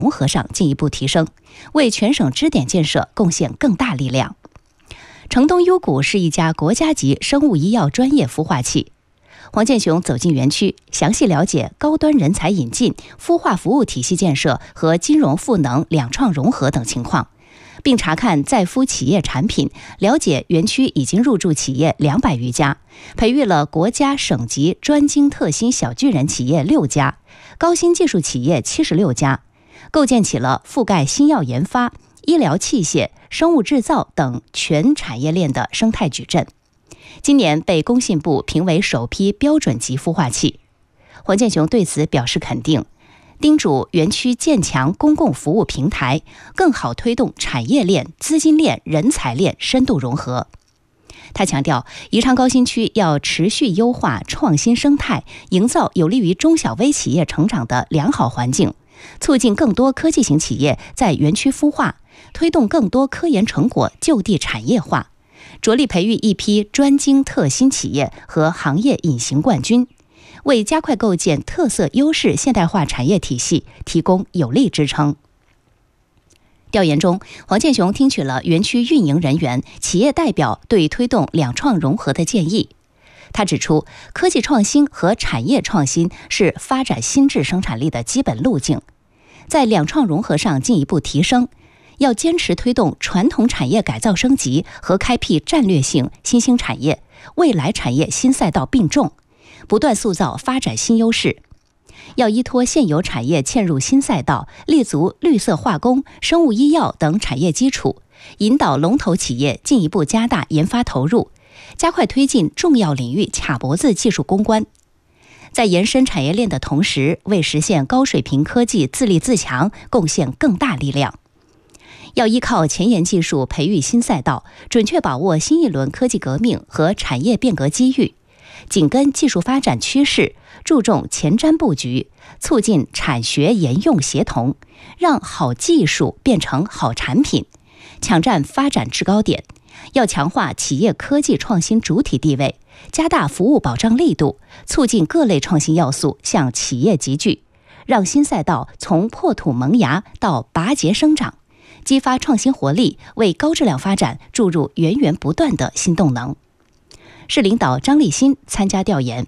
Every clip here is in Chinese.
融合上进一步提升，为全省支点建设贡献更大力量。城东优谷是一家国家级生物医药专业孵化器。黄建雄走进园区，详细了解高端人才引进、孵化服务体系建设和金融赋能两创融合等情况，并查看在孵企业产品，了解园区已经入驻企业200余家，培育了国家省级专精特新小巨人企业6家，高新技术企业76家，构建起了覆盖新药研发、医疗器械、生物制造等全产业链的生态矩阵。今年被工信部评为首批标准级孵化器。黄建雄对此表示肯定，叮嘱园区建强公共服务平台，更好推动产业链、资金链、人才链深度融合。他强调，宜昌高新区要持续优化创新生态，营造有利于中小微企业成长的良好环境，促进更多科技型企业在园区孵化，推动更多科研成果就地产业化，着力培育一批专精特新企业和行业隐形冠军，为加快构建特色优势现代化产业体系提供有力支撑。调研中，黄建雄听取了园区运营人员、企业代表对推动两创融合的建议。他指出，科技创新和产业创新是发展新质生产力的基本路径，在两创融合上进一步提升，要坚持推动传统产业改造升级和开辟战略性新兴产业、未来产业新赛道并重，不断塑造发展新优势。要依托现有产业嵌入新赛道，立足绿色化工、生物医药等产业基础，引导龙头企业进一步加大研发投入，加快推进重要领域卡脖子技术攻关。在延伸产业链的同时，为实现高水平科技自立自强贡献更大力量。要依靠前沿技术培育新赛道，准确把握新一轮科技革命和产业变革机遇，紧跟技术发展趋势，注重前瞻布局，促进产学研用协同，让好技术变成好产品，抢占发展制高点。要强化企业科技创新主体地位，加大服务保障力度，促进各类创新要素向企业集聚，让新赛道从破土萌芽到拔节生长，激发创新活力，为高质量发展注入源源不断的新动能。市领导张立新参加调研。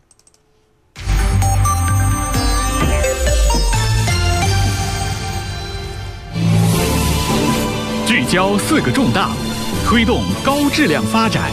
聚焦4个重大，推动高质量发展。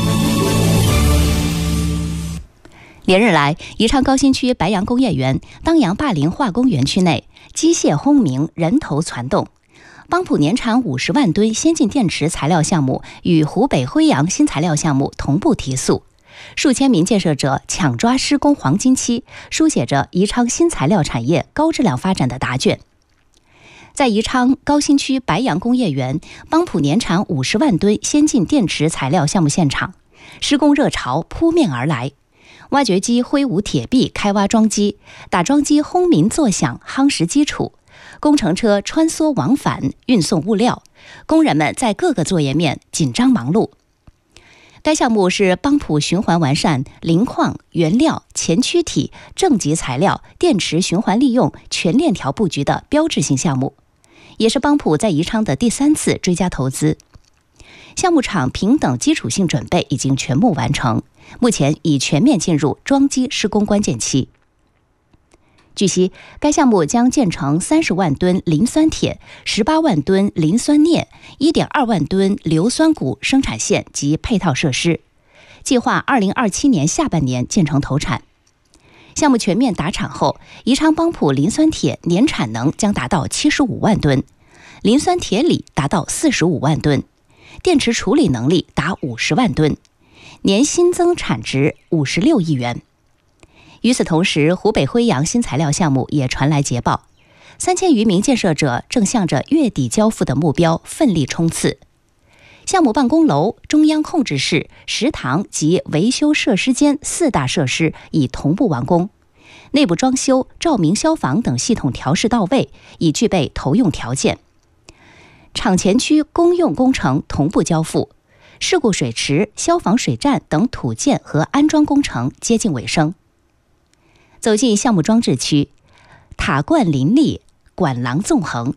连日来，宜昌高新区白杨工业园、当阳霸陵化工园区内，机械轰鸣，人头攒动。邦普年产50万吨先进电池材料项目与湖北辉阳新材料项目同步提速，数千名建设者抢抓施工黄金期，书写着宜昌新材料产业高质量发展的答卷。在宜昌高新区白杨工业园邦普年产50万吨先进电池材料项目现场，施工热潮扑面而来，挖掘机挥舞铁臂开挖桩机，打桩机轰鸣作响夯实基础，工程车穿梭往返运送物料，工人们在各个作业面紧张忙碌。该项目是邦普循环完善磷矿、原料、前驱体、正极材料、电池循环利用全链条布局的标志性项目，也是邦普在宜昌的第3次追加投资。项目场平等基础性准备已经全部完成，目前已全面进入桩机施工关键期。据悉，该项目将建成30万吨磷酸铁、18万吨磷酸镍、1.2万吨硫酸钴生产线及配套设施，计划2027年下半年建成投产。项目全面达产后，宜昌邦普磷酸铁年产能将达到75万吨，磷酸铁锂达到45万吨，电池处理能力达50万吨，年新增产值56亿元。与此同时，湖北辉阳新材料项目也传来捷报，3000余名建设者正向着月底交付的目标奋力冲刺。项目办公楼、中央控制室、食堂及维修设施间4大设施已同步完工，内部装修、照明、消防等系统调试到位，已具备投用条件。厂前区公用工程同步交付，事故水池、消防水站等土建和安装工程接近尾声。走进项目装置区，塔冠林立， 管廊纵横。